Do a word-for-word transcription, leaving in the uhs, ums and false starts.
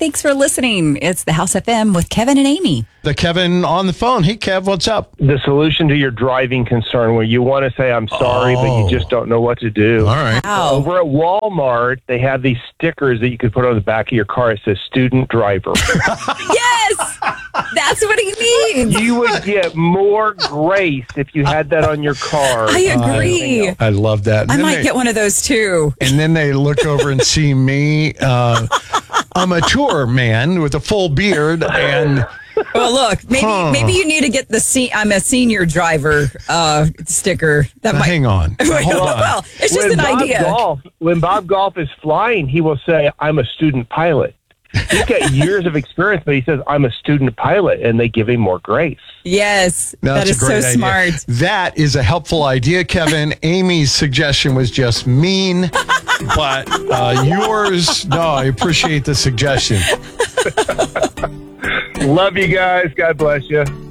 thanks for listening. It's the House F M with Kevin and Amy. The Kevin on the phone. Hey, Kev, what's up? The solution to your driving concern where you want to say, I'm sorry, Oh. but you just don't know what to do. All right. Wow. Over at Walmart, they have these stickers that you could put on the back of your car. It says student driver. Yes! That's what he needs. You would get more grace if you had that on your car. I agree. I love that. And I then might they- get one of those too. And then they look over and see me, uh, a mature man with a full beard, and Well, look, maybe Huh. maybe you need to get the se- I'm a senior driver uh, sticker. That might. hang on. Well, Hold on. well, it's just when an Bob idea. Golf, when Bob Golf is flying, he will say, I'm a student pilot. He's got years of experience, but he says, I'm a student pilot, and they give him more grace. Yes, That's that is a great so idea. smart. That is a helpful idea, Kevin. Amy's suggestion was just mean, but uh, yours, no, I appreciate the suggestion. Love you guys. God bless you.